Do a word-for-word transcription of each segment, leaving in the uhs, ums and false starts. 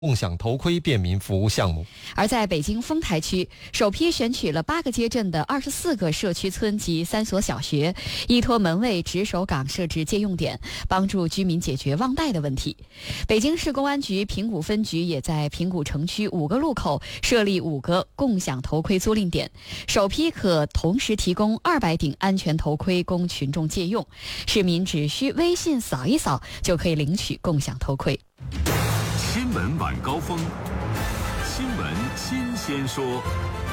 共享头盔便民服务项目。 而在北京丰台区，首批选取了八个街镇的二十四个社区村及三所小学，依托门卫值守岗设置借用点，帮助居民解决忘带的问题。北京市公安局平谷分局也在平谷城区五个路口设立五个共享头盔租赁点，首批可同时提供二百顶安全头盔供群众借用，市民只需微信扫一扫就可以领取共享头盔。 新闻晚高峰，新闻新鲜说。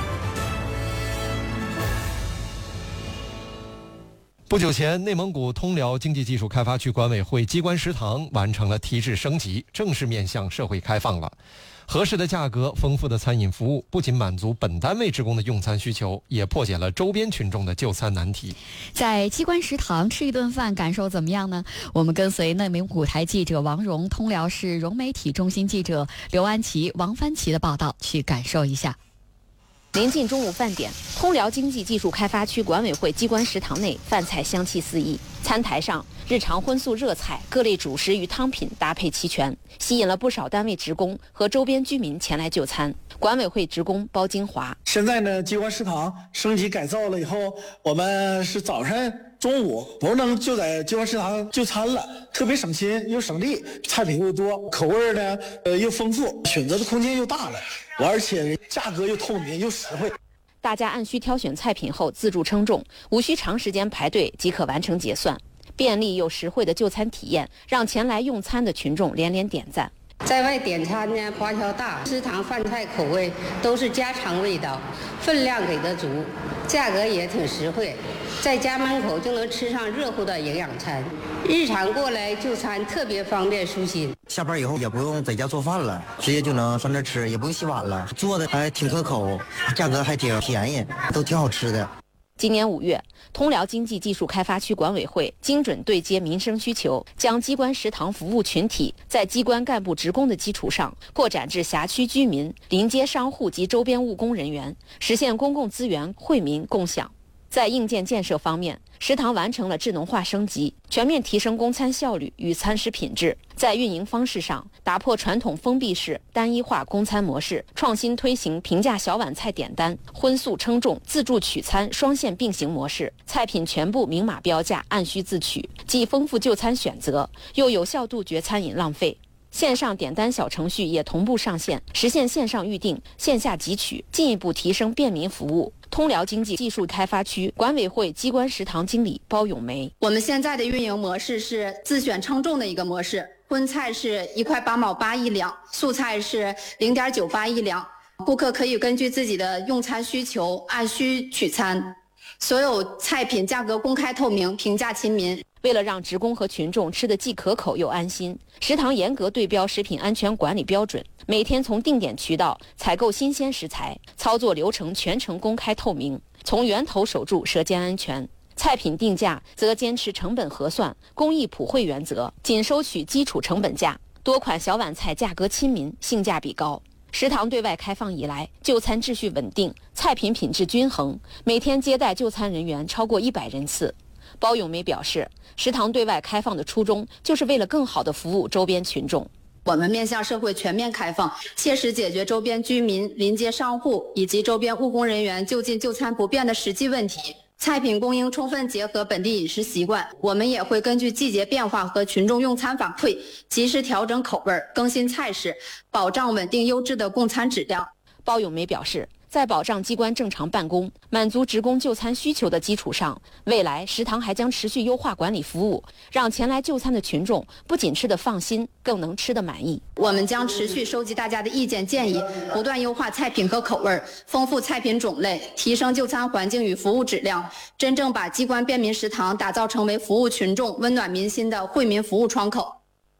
不久前，内蒙古通辽经济技术开发区管委会机关食堂完成了提质升级，正式面向社会开放了。合适的价格、丰富的餐饮服务，不仅满足本单位职工的用餐需求，也破解了周边群众的就餐难题。 在机关食堂吃一顿饭，感受怎么样呢？我们跟随内蒙古台记者王荣、通辽市融媒体中心记者刘安琪、王帆奇的报道，去感受一下。 临近中午饭点，通辽经济技术开发区管委会机关食堂内饭菜香气四溢，餐台上日常荤素热菜、各类主食与汤品搭配齐全，吸引了不少单位职工和周边居民前来就餐。管委会职工包金华： 现在呢，机关食堂升级改造了以后，我们是早晨、中午不能就在机关食堂就餐了，特别省心又省力，菜品又多，口味呢呃又丰富，选择的空间又大了，而且价格又透明又实惠。 大家按需挑选菜品后自助称重，无需长时间排队即可完成结算，便利又实惠的就餐体验让前来用餐的群众连连点赞。 在外点餐呢，花销大，食堂饭菜口味都是家常味道，分量给的足，价格也挺实惠，在家门口就能吃上热乎的营养餐，日常过来就餐特别方便舒心。 下班以后也不用在家做饭了，直接就能上这吃，也不用洗碗了，做的还挺可口，价格还挺便宜，都挺好吃的。 今年五月，通辽经济技术开发区管委会精准对接民生需求，将机关食堂服务群体在机关干部职工的基础上，扩展至辖区居民、临街商户及周边务工人员，实现公共资源惠民共享。在硬件建设方面，食堂完成了智能化升级，全面提升供餐效率与餐食品质。在运营方式上，打破传统封闭式单一化供餐模式，创新推行平价小碗菜点单、荤素称重、自助取餐双线并行模式，菜品全部明码标价，按需自取，既丰富就餐选择，又有效杜绝餐饮浪费。线上点单小程序也同步上线，实现线上预订、线下集取，进一步提升便民服务。通辽经济技术开发区管委会机关食堂经理包咏梅： 我们现在的运营模式是自选称重的一个模式，荤菜是一块八毛八一两，素菜是零点九八一两，顾客可以根据自己的用餐需求按需取餐，所有菜品价格公开透明，评价亲民。 为了让职工和群众吃得既可口又安心，食堂严格对标食品安全管理标准，每天从定点渠道采购新鲜食材，操作流程全程公开透明，从源头守住舌尖安全。菜品定价则坚持成本核算、公益普惠原则，仅收取基础成本价。多款小碗菜价格亲民，性价比高。食堂对外开放以来，就餐秩序稳定，菜品品质均衡，每天接待就餐人员超过一百人次。包咏梅表示，食堂对外开放的初衷就是为了更好地服务周边群众。 我们面向社会全面开放，切实解决周边居民、临街商户以及周边务工人员就近就餐不便的实际问题。菜品供应充分结合本地饮食习惯，我们也会根据季节变化和群众用餐反馈，及时调整口味、更新菜式，保障稳定优质的供餐质量。 包咏梅表示，在保障机关正常办公、满足职工就餐需求的基础上，未来食堂还将持续优化管理服务，让前来就餐的群众不仅吃得放心，更能吃得满意。 我们将持续收集大家的意见建议，不断优化菜品和口味，丰富菜品种类，提升就餐环境与服务质量，真正把机关便民食堂打造成为服务群众、温暖民心的惠民服务窗口。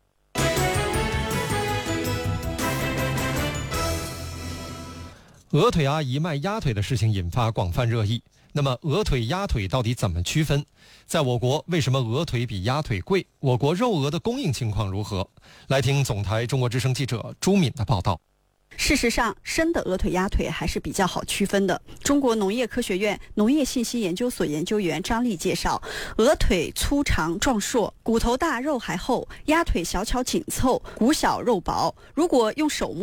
鹅腿阿姨卖鸭腿的事情引发广泛热议。那么鹅腿鸭腿到底怎么区分？在我国为什么鹅腿比鸭腿贵？我国肉鹅的供应情况如何？来听总台中国之声记者朱敏的报道。 事实上，生的鹅腿、鸭腿还是比较好区分的。中国农业科学院农业信息研究所研究员张丽介绍，鹅腿粗长壮硕，骨头大肉还厚；鸭腿小巧紧凑，骨小肉薄。如果用手摸